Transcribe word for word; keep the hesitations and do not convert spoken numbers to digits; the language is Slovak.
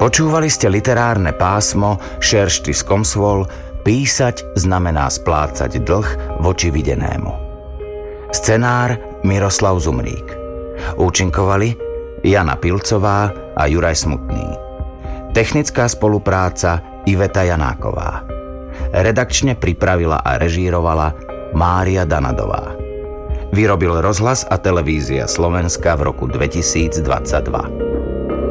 Počúvali ste literárne pásmo Šeršty z Komsvol Písať znamená splácať dlh voči videnému. Scenár Miroslav Zumrík. Účinkovali Jana Pilcová a Juraj Smutný. Technická spolupráca Iveta Janáková. Redakčne pripravila a režírovala Mária Danadová. Vyrobil Rozhlas a televízia Slovenska v roku dvetisícdvadsaťdva.